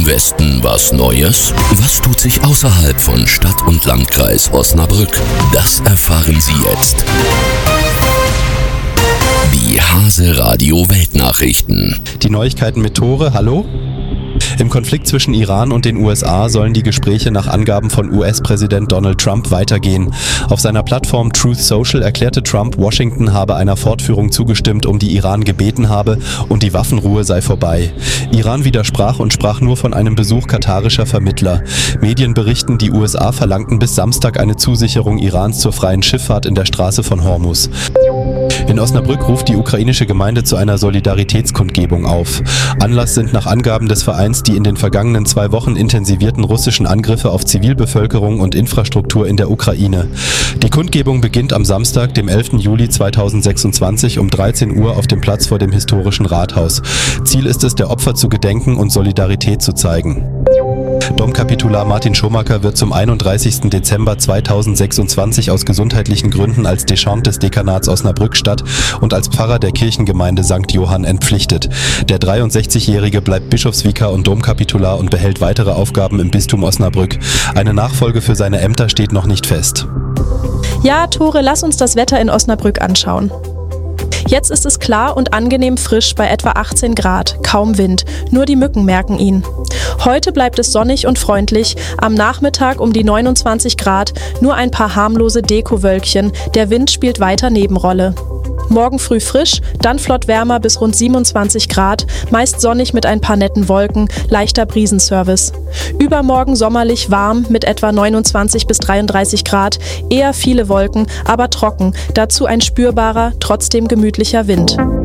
Westen was Neues? Was tut sich außerhalb von Stadt und Landkreis Osnabrück? Das erfahren Sie jetzt. Die Hase Radio Weltnachrichten. Die Neuigkeiten mit Tore, hallo? Im Konflikt zwischen Iran und den USA sollen die Gespräche nach Angaben von US-Präsident Donald Trump weitergehen. Auf seiner Plattform Truth Social erklärte Trump, Washington habe einer Fortführung zugestimmt, um die Iran gebeten habe, und die Waffenruhe sei vorbei. Iran widersprach und sprach nur von einem Besuch katarischer Vermittler. Medien berichten, die USA verlangten bis Samstag eine Zusicherung Irans zur freien Schifffahrt in der Straße von Hormuz. In Osnabrück ruft die ukrainische Gemeinde zu einer Solidaritätskundgebung auf. Anlass sind nach Angaben des Vereins die in den vergangenen 2 Wochen intensivierten russischen Angriffe auf Zivilbevölkerung und Infrastruktur in der Ukraine. Die Kundgebung beginnt am Samstag, dem 11. Juli 2026 um 13 Uhr auf dem Platz vor dem historischen Rathaus. Ziel ist es, der Opfer zu gedenken und Solidarität zu zeigen. Domkapitular Martin Schomacker wird zum 31. Dezember 2026 aus gesundheitlichen Gründen als Deschant des Dekanats Osnabrück-Stadt und als Pfarrer der Kirchengemeinde St. Johann entpflichtet. Der 63-Jährige bleibt Bischofsvikar und Domkapitular und behält weitere Aufgaben im Bistum Osnabrück. Eine Nachfolge für seine Ämter steht noch nicht fest. Ja, Tore, lass uns das Wetter in Osnabrück anschauen. Jetzt ist es klar und angenehm frisch bei etwa 18 Grad, kaum Wind, nur die Mücken merken ihn. Heute bleibt es sonnig und freundlich, am Nachmittag um die 29 Grad, nur ein paar harmlose Dekowölkchen, der Wind spielt weiter Nebenrolle. Morgen früh frisch, dann flott wärmer bis rund 27 Grad, meist sonnig mit ein paar netten Wolken, leichter Brisenservice. Übermorgen sommerlich warm mit etwa 29 bis 33 Grad, eher viele Wolken, aber trocken, dazu ein spürbarer, trotzdem gemütlicher Wind.